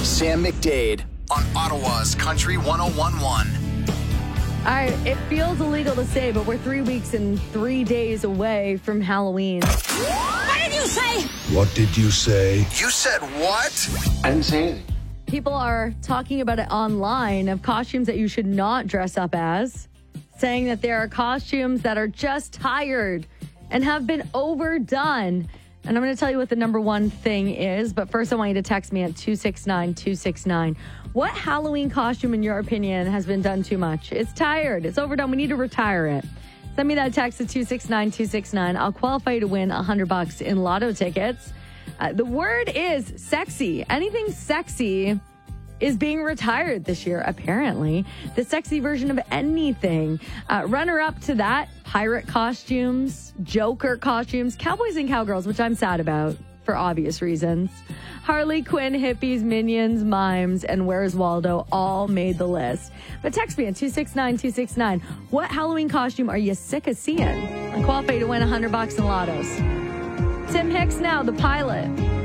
Sam McDade on Ottawa's Country 101.1. All right, it feels illegal to say, but we're 3 weeks and 3 days away from Halloween. What did you say? What did you say? You said what? I didn't say anything. People are talking about it online of costumes that you should not dress up as, saying that there are costumes that are just tired and have been overdone. And I'm going to tell you what the number one thing is. But first, I want you to text me at 269-269. What Halloween costume, in your opinion, has been done too much? It's tired. It's overdone. We need to retire it. Send me that text at 269-269. I'll qualify you to win $100 in lotto tickets. The word is sexy. Anything sexy is being retired this year, apparently. The sexy version of anything. Runner up to that, pirate costumes, Joker costumes, cowboys and cowgirls, which I'm sad about for obvious reasons. Harley Quinn, hippies, minions, mimes, and Where's Waldo all made the list. But text me at 269-269. What Halloween costume are you sick of seeing? I'm qualified to win $100 in lottos. Tim Hicks now, The Pilot.